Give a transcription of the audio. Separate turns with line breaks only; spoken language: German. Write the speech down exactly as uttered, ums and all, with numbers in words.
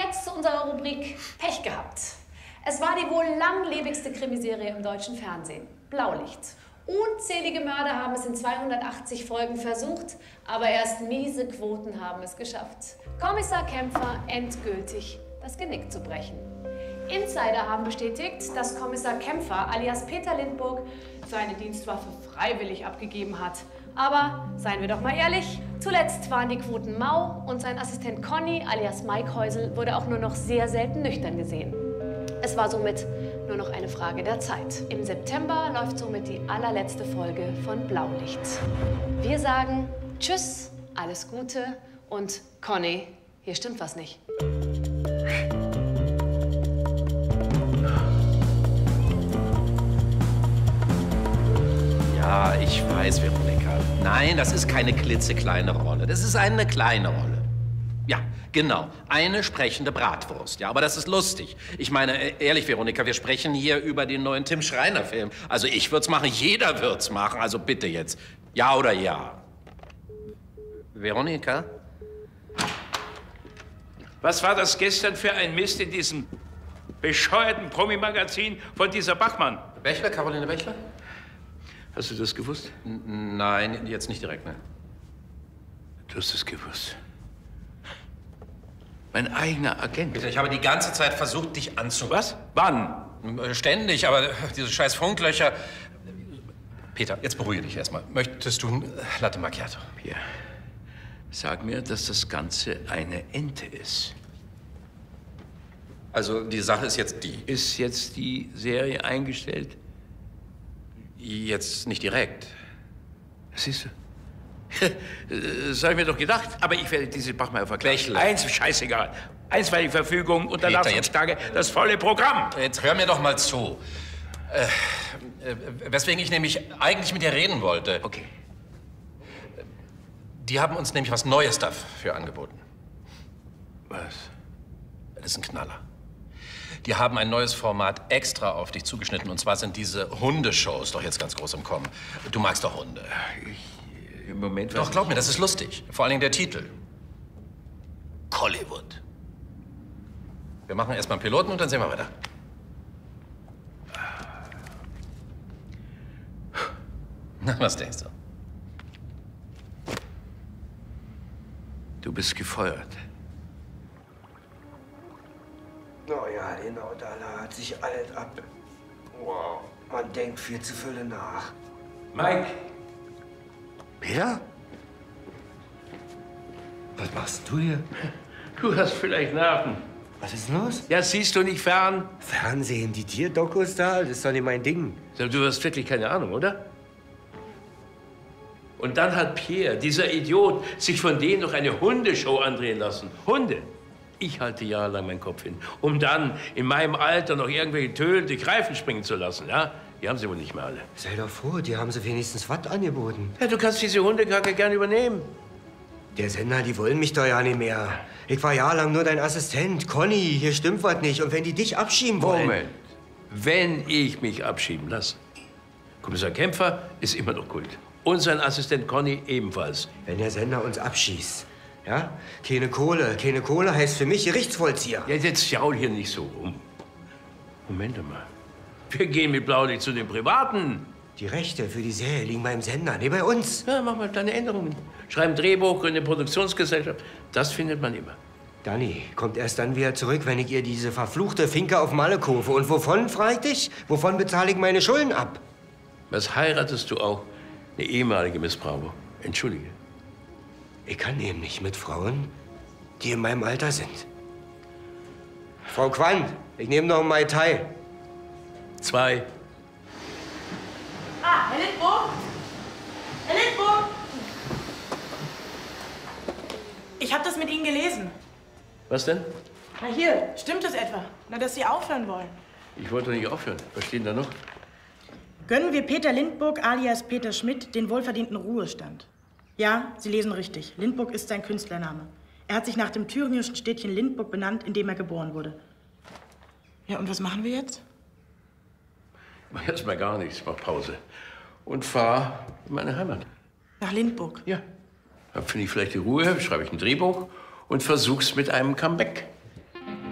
jetzt zu unserer Rubrik Pech gehabt. Es war die wohl langlebigste Krimiserie im deutschen Fernsehen. Blaulicht. Unzählige Mörder haben es in zweihundertachtzig Folgen versucht, aber erst miese Quoten haben es geschafft, Kommissar Kämpfer endgültig das Genick zu brechen. Insider haben bestätigt, dass Kommissar Kämpfer alias Peter Lindburg seine Dienstwaffe freiwillig abgegeben hat. Aber, seien wir doch mal ehrlich, zuletzt waren die Quoten mau und sein Assistent Conny alias Mike Häusel wurde auch nur noch sehr selten nüchtern gesehen. Es war somit nur noch eine Frage der Zeit. Im September läuft somit die allerletzte Folge von Blaulicht. Wir sagen Tschüss, alles Gute und Conny, hier stimmt was nicht.
Ja, ich weiß, Veronika. Nein, das ist keine klitzekleine Rolle. Das ist eine kleine Rolle. Ja, genau. Eine sprechende Bratwurst. Ja, aber das ist lustig. Ich meine, ehrlich, Veronika, wir sprechen hier über den neuen Tim Schreiner-Film. Also ich würd's machen, jeder wird's machen. Also bitte jetzt. Ja oder ja? Veronika?
Was war das gestern für ein Mist in diesem bescheuerten Promi-Magazin von dieser Bachmann?
Bächler, Caroline Bächler?
Hast du das gewusst?
N nein, jetzt nicht direkt, ne?
Du hast es gewusst. Mein eigener Agent.
Peter, ich habe die ganze Zeit versucht, dich anzu...
Was? Wann?
Ständig, aber diese scheiß Funklöcher... Peter, jetzt beruhige dich erstmal. Möchtest du ein Latte Macchiato?
Ja. Sag mir, dass das Ganze eine Ente ist.
Also, die Sache ist jetzt die.
Ist jetzt die Serie eingestellt?
Jetzt nicht direkt.
Siehst du? Das habe ich mir doch gedacht. Aber ich werde diese Bachmeier vergleichen. Eins, scheißegal. Einstweilige Verfügung, Unterlassungstage, das volle Programm.
Jetzt hör mir doch mal zu. Äh, äh, weswegen ich nämlich eigentlich mit dir reden wollte.
Okay.
Die haben uns nämlich was Neues dafür angeboten.
Was?
Das ist ein Knaller. Die haben ein neues Format extra auf dich zugeschnitten. Und zwar sind diese Hundeshows doch jetzt ganz groß im Kommen. Du magst doch Hunde.
Ich, Im Moment...
Doch, glaub mir, das ist lustig. Vor allen Dingen der Titel. Hollywood. Wir machen erst mal einen Piloten und dann sehen wir weiter. Na, was denkst du?
Du bist gefeuert.
Oh ja, genau, da lad sich alles ab. Wow, man denkt viel zu viel nach.
Mike!
Peter? Was machst du hier?
Du hast vielleicht Nerven.
Was ist denn los?
Ja, siehst du nicht fern?
Fernsehen, die Tierdokus da? Das ist doch nicht mein Ding.
Du hast wirklich keine Ahnung, oder? Und dann hat Pierre, dieser Idiot, sich von denen noch eine Hundeshow andrehen lassen. Hunde! Ich halte jahrelang meinen Kopf hin, um dann in meinem Alter noch irgendwelche Töne durch Reifen springen zu lassen, ja? Die haben sie wohl nicht mehr alle.
Sei doch froh, die haben sie wenigstens was angeboten.
Ja, du kannst diese Hundekacke gern übernehmen.
Der Sender, die wollen mich doch ja nicht mehr. Ich war jahrelang nur dein Assistent. Conny, hier stimmt was nicht. Und wenn die dich abschieben wollen...
Moment. Wenn ich mich abschieben lasse. Kommissar Kämpfer ist immer noch Kult. Und sein Assistent Conny ebenfalls.
Wenn der Sender uns abschießt, ja? Keine Kohle. Keine Kohle heißt für mich Gerichtsvollzieher.
Ja, jetzt jaul hier nicht so rum. Moment mal. Wir gehen mit Blaulicht zu den Privaten.
Die Rechte für die Serie liegen beim Sender, nicht bei uns.
Ja, machen wir kleine Änderungen. Schreiben Drehbuch, gründen eine Produktionsgesellschaft. Das findet man immer.
Danny kommt erst dann wieder zurück, wenn ich ihr diese verfluchte Finke auf Malle kaufe. Und wovon, frag ich dich? Wovon bezahle ich meine Schulden ab?
Was heiratest du auch? Eine ehemalige Miss Bravo. Entschuldige.
Ich kann eben nicht mit Frauen, die in meinem Alter sind. Frau Quandt, ich nehme noch einen Mai Tai.
Zwei.
Ah, Herr Lindburg! Herr Lindburg! Ich habe das mit Ihnen gelesen.
Was denn?
Na hier, stimmt es etwa? Na, dass Sie aufhören wollen.
Ich wollte doch nicht aufhören. Was steht denn da noch?
Gönnen wir Peter Lindburg alias Peter Schmidt den wohlverdienten Ruhestand. Ja, Sie lesen richtig. Lindburg ist sein Künstlername. Er hat sich nach dem thüringischen Städtchen Lindburg benannt, in dem er geboren wurde. Ja, und was machen wir jetzt?
Ich mach erst mal gar nichts, mach Pause. Und fahr in meine Heimat.
Nach Lindburg?
Ja. Dann finde ich vielleicht die Ruhe, schreibe ich ein Drehbuch und versuch's mit einem Comeback.